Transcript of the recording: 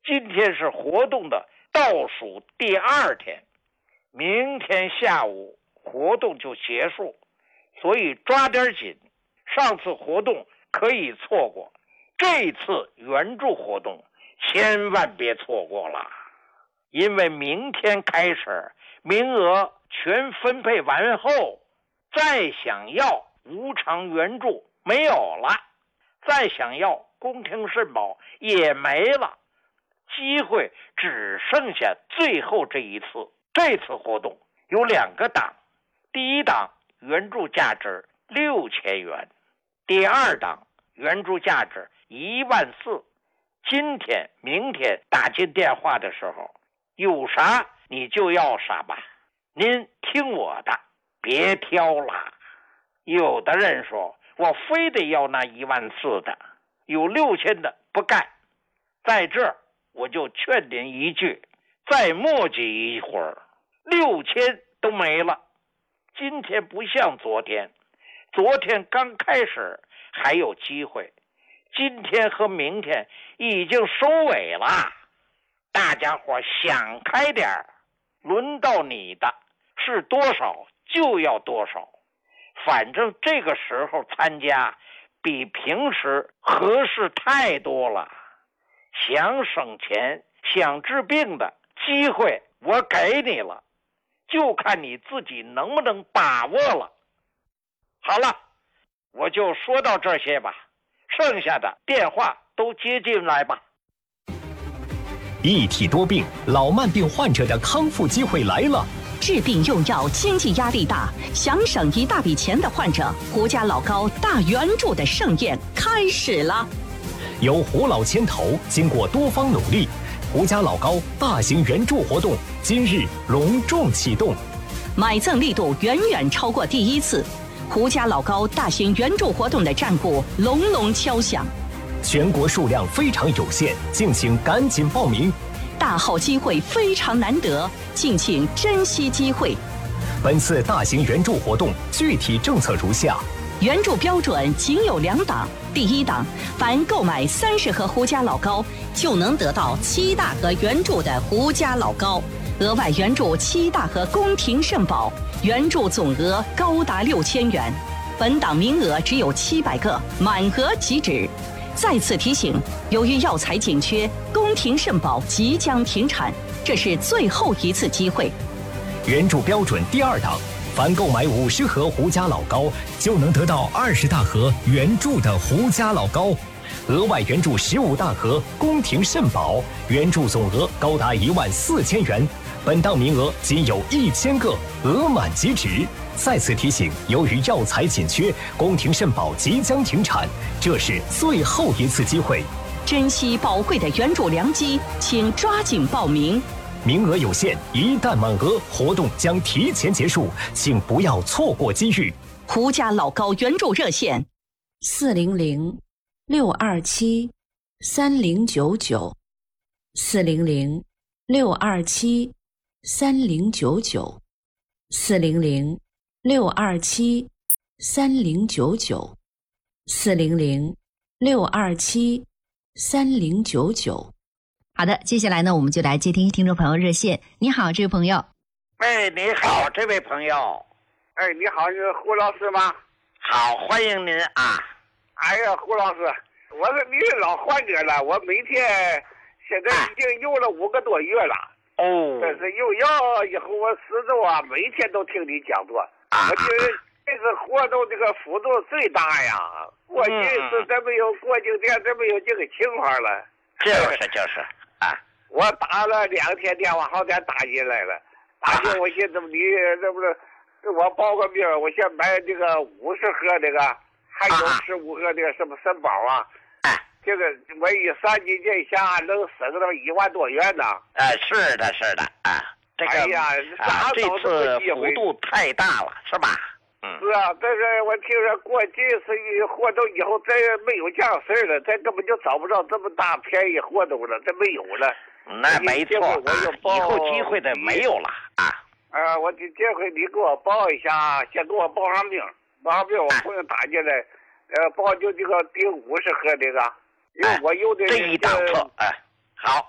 今天是活动的倒数第2天，明天下午活动就结束，所以抓点紧。上次活动可以错过，这次援助活动千万别错过了，因为明天开始名额全分配完后，再想要无偿援助没有了，再想要公听肾宝也没了，机会只剩下最后这一次。这次活动有2个档，第一档援助价值6000元，第2档援助价值14000。今天明天打进电话的时候，有啥你就要啥吧，您听我的，别挑了。有的人说我非得要那14000的，有6000的不干。在这儿我就劝您一句，再磨叽一会儿，6000都没了。今天不像昨天，昨天刚开始还有机会，今天和明天已经收尾了。大家伙想开点儿，轮到你的是多少就要多少，反正这个时候参加比平时合适太多了。想省钱想治病的机会我给你了，就看你自己能不能把握了。好了，我就说到这些吧，剩下的电话都接进来吧。 一体多病，老慢病患者的康复机会来了。 治病用药经济压力大，想省一大笔钱的患者，胡家老高大援助的盛宴开始了。 由胡老牵头，经过多方努力，胡家老高大型援助活动今日隆重启动， 买赠力度远远超过第一次，胡家老高大型援助活动的战鼓隆隆敲响。 全国数量非常有限，敬请赶紧报名。 大好机会非常难得，敬请珍惜机会。 本次大型援助活动具体政策如下： 援助标准仅有2档，第一档，凡购买30盒胡家老高，就能得到7大盒援助的胡家老高，额外援助7大盒宫廷肾宝，援助总额高达6000元。本档名额只有700个，满额即止。再次提醒，由于药材紧缺，宫廷肾宝即将停产，这是最后一次机会。 援助标准第2档，凡购买50盒胡家老高，就能得到20大盒援助的胡家老高，额外援助15大盒宫廷肾宝，援助总额高达14000元。本档名额仅有1000个，额满即止。再次提醒，由于药材紧缺，宫廷肾宝即将停产，这是最后一次机会。 珍惜宝贵的援助良机，请抓紧报名。 名额有限，一旦满额，活动将提前结束，请不要错过机遇。 胡家老高援助热线 400-627-3099，400-627-3099。好的，接下来呢，我们就来接听听众朋友热线。你好，这位朋友。 哎，你好，这位朋友。 哎，你好，是胡老师吗？ 好，欢迎您啊。 哎呀，胡老师，我是你的老患者了，我每天现在已经用了5个多月了。 哦。 但是用药以后，我始终每天都听你讲座。我觉得这次活动这个幅度最大呀，过去是真没有过境店，真没有这个情况了。 就是啊， 我打了2天电话，好点打进来了。打进我寻思你这不是我报个名，我先买这个50盒这个，还有15盒这个什么肾宝啊。这个我一算计这下能省到1万多元呢。 是的啊，这个这次幅度太大了，是吧？ 是啊，但是我听说过这次活动以后，再没有这样事儿了，咱根本就找不着这么大便宜活动了，这没有了。 那没错，以后机会的没有了啊。 我这回你给我报一下，先给我报上名，我朋友打进来，报就这个第50盒这个，因为我有的这一档次，好。